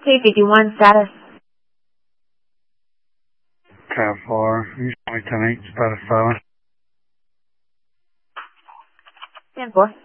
351 status. Tab 4, usually 10-8, status 7. 10-4.